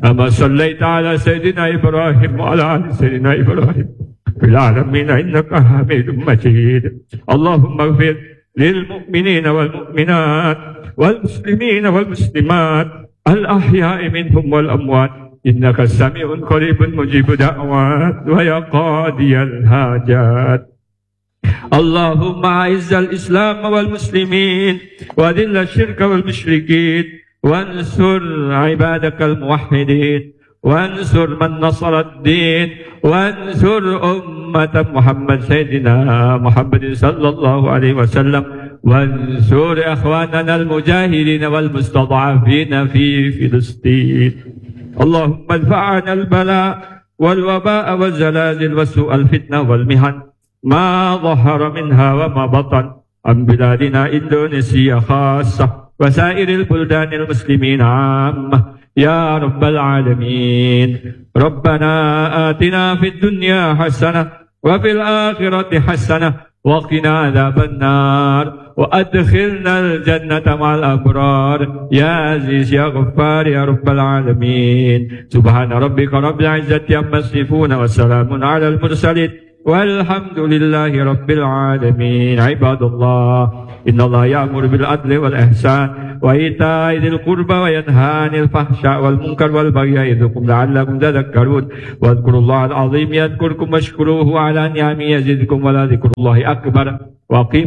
كما صليت على سيدنا إبراهيم وعلى آل سيدنا إبراهيم في العالمين إنك حميد مجيد. اللهم اغفر للمؤمنين والمؤمنات والمسلمين والمسلمات الأحياء منهم والأموات إنك سميع قريب مجيب دعوات ويا قاضي الحاجات. اللهم أعز الإسلام والمسلمين وأذل الشرك والمشركين وانصر عبادك الموحدين وانصر من نصر الدين وانصر أمة محمد سيدنا محمد صلى الله عليه وسلم وانصر أخواننا المجاهدين والمستضعفين في فلسطين. اللهم ادفع عنا البلاء والوباء والزلازل وسوء الفتنة والمحن ما ظهر منها وما بطن عن بلادنا إندونيسيا خاصة وسائر البلدان المسلمين عامة يا رب العالمين. ربنا آتنا في الدنيا حسنة وفي الآخرة حسنة وقنا عذاب النار وأدخلنا الجنة مع الأبرار يا عزيز يا غفار يا رب العالمين. سبحان ربك رب العزة عما يصفون وسلام على المرسلين والحمد لله رب العالمين. عباد الله إن الله يأمر بالعدل والإحسان وإيتاء ذي القربى وينهى عن الفحشاء والمنكر والبغي يعظكم لعلكم تذكرون. واذكروا الله العظيم يذكركم واشكروه على نعمه يزدكم ولذكر الله أكبر.